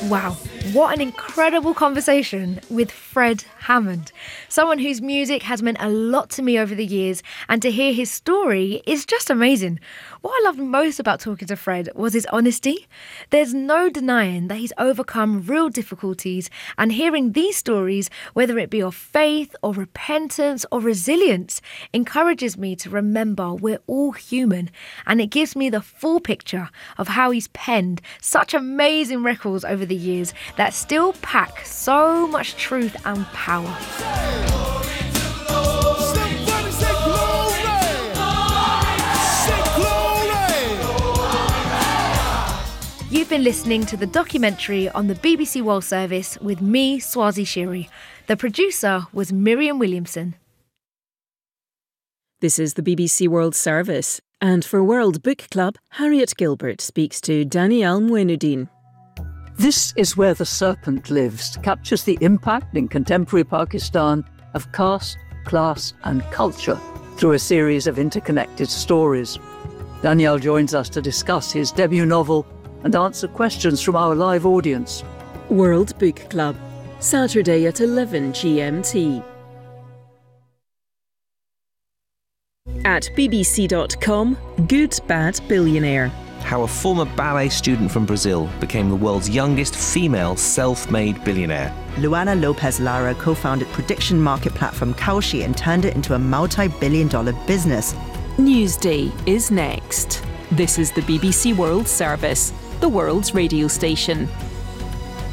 Wow, what an incredible conversation with Fred Hammond, someone whose music has meant a lot to me over the years, and to hear his story is just amazing. What I loved most about talking to Fred was his honesty. There's no denying that he's overcome real difficulties, and hearing these stories, whether it be of faith or repentance or resilience, encourages me to remember we're all human, and it gives me the full picture of how he's penned such amazing records over the years that still pack so much truth and power. You've been listening to the documentary on the BBC World Service with me, Swazi Shiri. The producer was Miriam Williamson. This is the BBC World Service, and for World Book Club, Harriet Gilbert speaks to Danielle Mouenoudine. This is Where the Serpent Lives captures the impact in contemporary Pakistan of caste, class and culture through a series of interconnected stories. Danielle joins us to discuss his debut novel and answer questions from our live audience. World Book Club, Saturday at 11 GMT. At bbc.com, Good Bad Billionaire. How a former ballet student from Brazil became the world's youngest female self-made billionaire. Luana Lopez Lara co-founded prediction market platform Kalshi and turned it into a multi-billion-dollar business. Newsday is next. This is the BBC World Service, the world's radio station.